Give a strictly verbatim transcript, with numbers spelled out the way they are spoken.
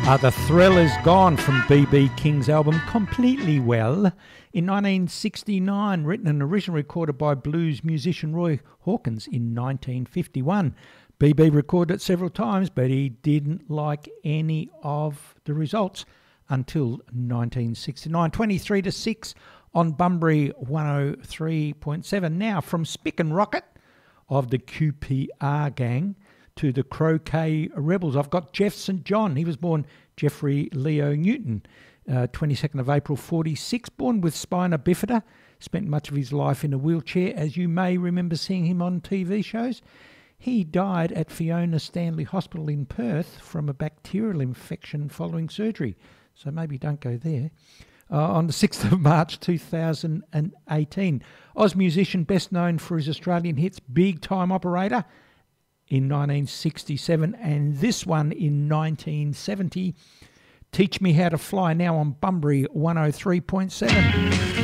Uh, the Thrill Is Gone from B B King's album Completely Well in nineteen sixty-nine, written and originally recorded by blues musician Roy Hawkins in nineteen fifty-one. B B recorded it several times, but he didn't like any of the results until nineteen sixty-nine. twenty-three to six on Bunbury one oh three point seven. Now from Spick and Rocket of the Q P R gang to the Croquet Rebels. I've got Jeff Saint John. He was born Jeffrey Leo Newton, uh, twenty-second of April forty-six, born with spina bifida, spent much of his life in a wheelchair, as you may remember seeing him on T V shows. He died at Fiona Stanley Hospital in Perth from a bacterial infection following surgery, so maybe don't go there. Uh, on the sixth of March two thousand eighteen. Oz musician best known for his Australian hits Big Time Operator in nineteen sixty-seven and this one in nineteen seventy. Teach Me How to Fly, now on Bunbury one oh three point seven.